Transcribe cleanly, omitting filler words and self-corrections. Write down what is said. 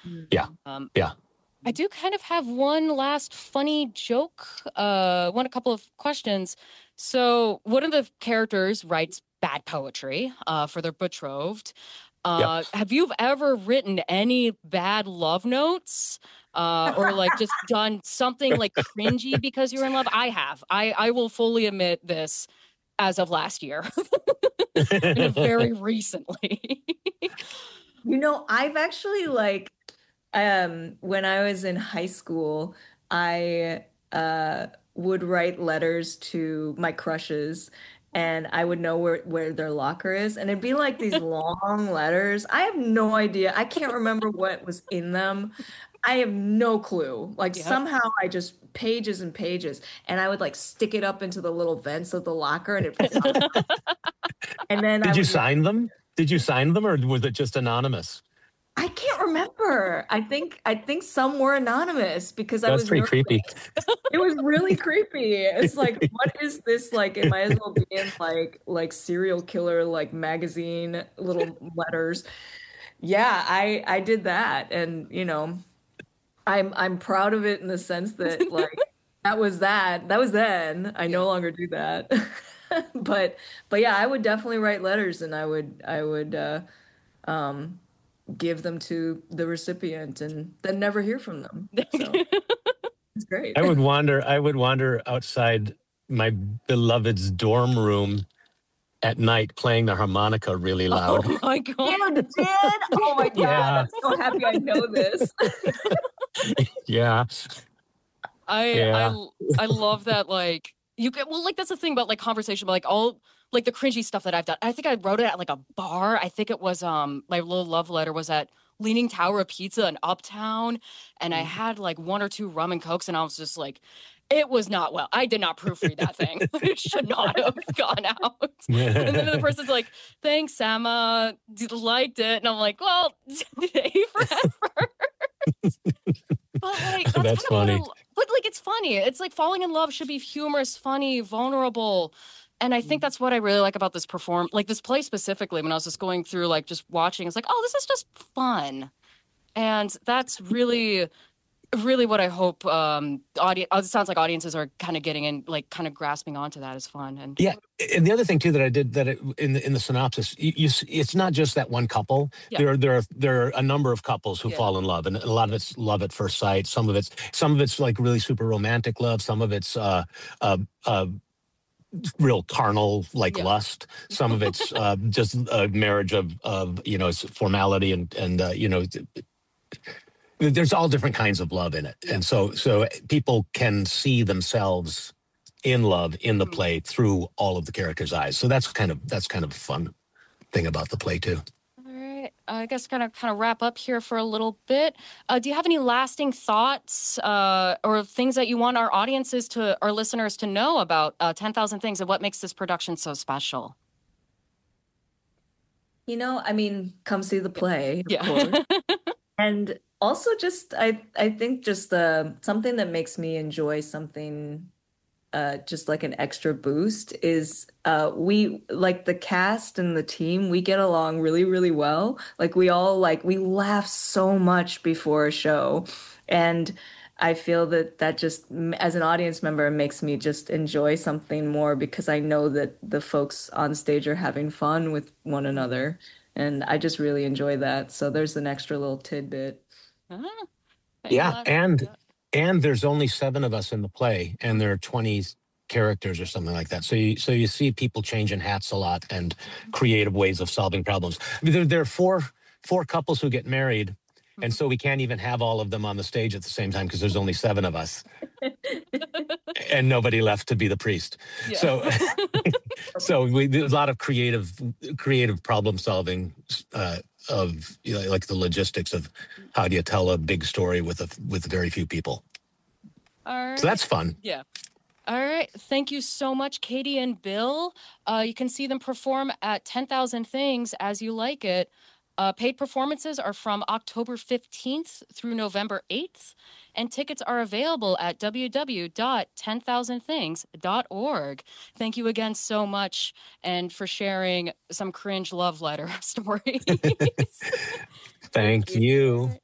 Yeah. Um, Yeah. I do kind of have one last funny joke, a couple of questions. So one of the characters writes bad poetry, for their betrothed. Yep. Have you ever written any bad love notes? Or like just done something like cringy because you're in love? I have. I will fully admit this as of last year. And very recently. I've actually like when I was in high school, I would write letters to my crushes and I would know where their locker is. And it'd be like these long letters. I have no idea. I can't remember what was in them. I have no clue. Like Yep. somehow I just pages and pages, and I would like stick it up into the little vents of the locker, and and then I Did you would sign them? Did you sign them, or was it just anonymous? I can't remember. I think some were anonymous because I That's was pretty nervous. creepy. It was really creepy. It's like, what is this? Like, it might as well be in like serial killer like magazine little letters. Yeah, I did that, and I'm proud of it in the sense that like that was then. I no Yeah. longer do that. But yeah, I would definitely write letters, and I would um give them to the recipient and then never hear from them. So it's great. I would wander outside my beloved's dorm room at night playing the harmonica really loud. Oh my God. You did? Oh my God. Yeah. I'm so happy I know this. Yeah. I Yeah. I I love that like you get well like that's the thing about like conversation, but like all like the cringy stuff that I've done. I think I wrote it at like a bar. I think it was my little love letter was at Leaning Tower of Pizza in Uptown, and I had like one or two rum and cokes, and I was just like, it was not well. I did not proofread that thing. It should not have gone out. And then the person's like, "Thanks, Emma. Liked it," and I'm like, "Well, stay forever." But like that's That's kind of funny. but like it's funny. It's like falling in love should be humorous, funny, vulnerable. And I think that's what I really like about this play specifically, when I was just going through like just watching, it's like, oh, this is just fun. And that's really really what I hope audience it sounds like audiences are kind of getting in, like kind of grasping onto that as fun. And Yeah, and the other thing too that I did in the synopsis, it's not just that one couple. yeah, There are a number of couples who yeah, fall in love, and a lot of it's love at first sight. Some of it's like really super romantic love. Some of it's uh, real carnal like yeah. lust. Some of it's just a marriage of it's formality and there's all different kinds of love in it, Yeah. and so people can see themselves in love in the Mhm. play through all of the characters' eyes. So that's kind of a fun thing about the play too. All right. I guess kind of wrap up here for a little bit. Do you have any lasting thoughts or things that you want our listeners to know about 10,000 Things and what makes this production so special? I mean, come see the play, of Yeah. course. And also just I think just something that makes me enjoy something just like an extra boost is we like the cast and the team, we get along really, really well. Like we laugh so much before a show. And I feel that just as an audience member makes me just enjoy something more because I know that the folks on stage are having fun with one another. And I just really enjoy that. So there's an extra little tidbit. Ah, Yeah, fantastic. and there's only 7 of us in the play, and there are 20 characters or something like that. So you see people changing hats a lot and creative ways of solving problems. I mean, there are four couples who get married. And Mhm. so we can't even have all of them on the stage at the same time because there's only 7 of us and nobody left to be the priest. Yeah. So there's a lot of creative problem solving of like the logistics of how do you tell a big story with very few people. All right. So that's fun. Yeah. All right. Thank you so much, Katie and Bill. You can see them perform at 10,000 Things As You Like It. Paid performances are from October 15th through November 8th, and tickets are available at www.10000things.org. Thank you again so much, and for sharing some cringe love letter stories. Thank you.